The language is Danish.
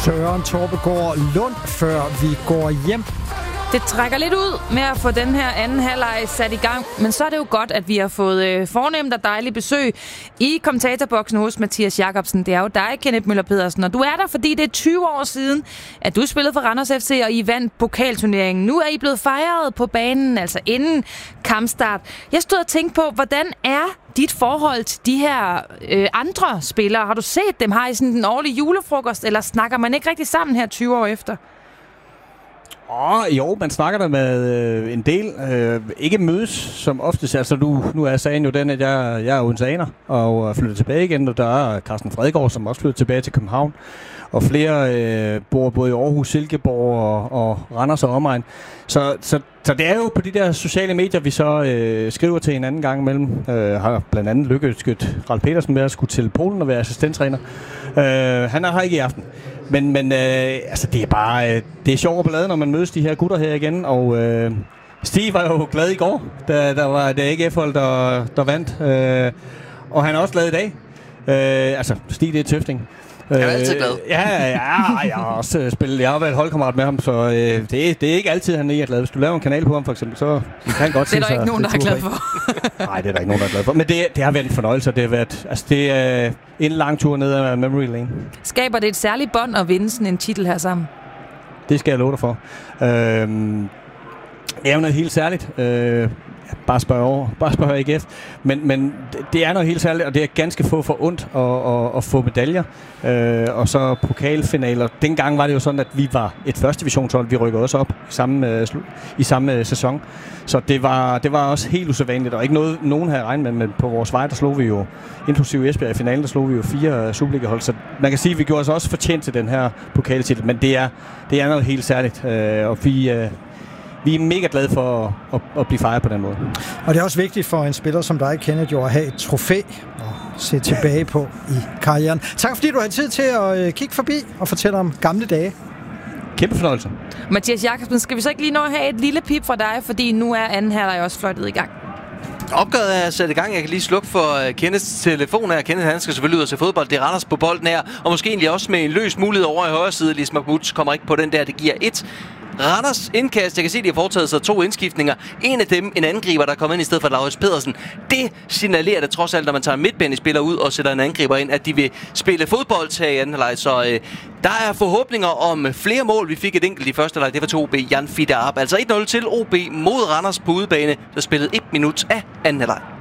Søren Torpegaard Lund, før vi går hjem. Det trækker lidt ud med at få den her anden halvleg sat i gang, men så er det jo godt, at vi har fået fornemt og dejligt besøg i kommentatorboksen hos Mathias Jakobsen. Det er jo dig, Kenneth Møller Pedersen, og du er der, fordi det er 20 år siden, at du spillede for Randers FC, og I vandt pokalturneringen. Nu er I blevet fejret på banen, altså inden kampstart. Jeg stod og tænkte på, hvordan er dit forhold til de her andre spillere? Har du set dem? Har I sådan en årlig julefrokost, eller snakker man ikke rigtig sammen her 20 år efter? Jo, man snakker der med en del. Ikke mødes som oftest. Altså nu er sagen jo den, at jeg er odenseaner og er flyttet tilbage igen, og der er Carsten Fredgaard, som også flyttet tilbage til København. Og flere bor både i Aarhus, Silkeborg og Randers og omegn. Så det er jo på de der sociale medier, vi så skriver til en anden gang imellem. Har blandt andet lykkeønsket Ralf Petersen med at skulle til Polen og være assistenttræner. Han er her ikke i aften. Men altså det er bare det er sjovt at ballade, når man mødes de her gutter her igen. Og Stig var jo glad i går, da der var det AGF-hold, der vandt. Og han er også glad i dag. Altså Stig, det er Tøfting. Jeg er altid glad. Jeg har også spillet. Jeg har været holdkammerat med ham, så det er ikke altid, han er glad. Hvis du laver en kanal på ham, for eksempel, så kan han godt se sig. Det er der ikke nogen, der er glad for. Nej, det er der ikke nogen, der er glad for. Men det har været en fornøjelse. Det er en lang tur ned ad memory lane. Skaber det et særligt bånd at vinde sådan en titel her sammen? Det skal jeg love dig for. Det er jo noget helt særligt. Bare spørg AGF. Men det er noget helt særligt, og det er ganske få for ondt at få medaljer. Og så pokalfinaler. Dengang var det jo sådan, at vi var et første divisionshold. Vi rykkede også op i samme sæson. Så det var også helt usædvanligt, og ikke noget nogen havde regnet med. Men på vores vej, der slog vi jo, inklusive Esbjerg i finalen, der slog vi jo 4 Superliga-hold. Så man kan sige, at vi gjorde os også fortjent til den her pokaltitel. Men det er noget helt særligt. Og vi er mega glade for at blive fejret på den måde. Og det er også vigtigt for en spiller som dig, Kenneth, jo at have et trofæ at se tilbage på i karrieren. Tak fordi du har tid til at kigge forbi og fortælle om gamle dage. Kæmpe fornøjelse. Mathias Jakobsen, skal vi så ikke lige nå at have et lille pip fra dig, fordi nu er anden halvleg også fløjtet i gang. Opgøret er sat i gang. Jeg kan lige slukke for Kenneths telefon her. Kenneth, han skal selvfølgelig ud og se fodbold. Det er Randers på bolden her. Og måske egentlig også med en løs mulighed over i højre side. Lis Mahmoud kommer ikke på den der. Det giver 1. Randers indkast. Jeg kan se, at de har foretaget sig 2 indskiftninger. En af dem, en angriber, der er kommet ind i stedet for Laurits Pedersen. Det signalerer det trods alt, når man tager en midtbanespiller ud og sætter en angriber ind, at de vil spille fodbold her i anden halvleg. Så der er forhåbninger om flere mål. Vi fik et enkelt i første halvleg. Det var til OB. Jan Fidarab. Altså 1-0 til OB mod Randers på udebane, der spillede 1 minut af anden halvleg.